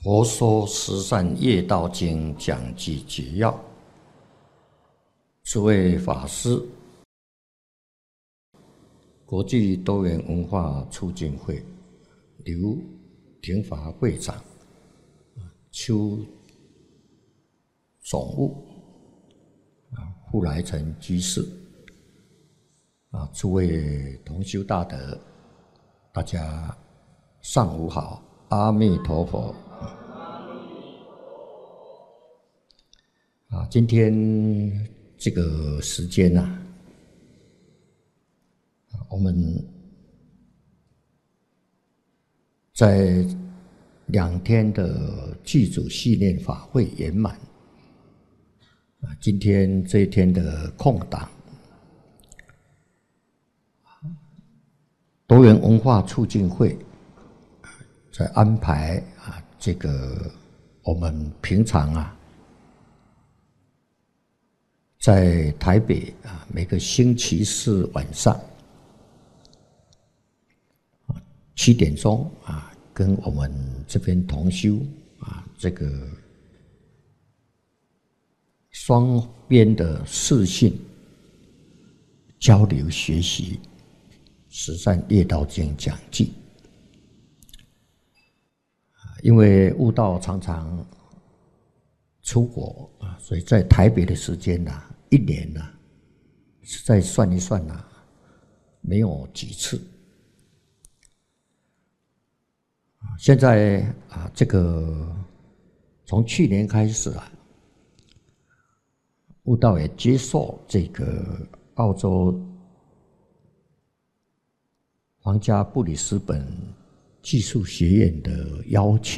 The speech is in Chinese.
佛说十善业道经讲记解要，诸位法师，国际多元文化促进会刘廷华会长、邱总务、傅来成居士，诸位同修大德，大家上午好，阿弥陀佛。今天这个时间我们在2天的祭祖系列法会圆满。今天这一天的空档，多元文化促进会在安排这个我们平常在台北每个星期四晚上7点钟跟我们这边同修这个双边的视讯交流学习十善业道经讲记。因为悟道常常出国所以在台北的时间1年再算一算没有几次。现在这个从去年开始悟道也接受这个澳洲皇家布里斯本技术学院的邀请，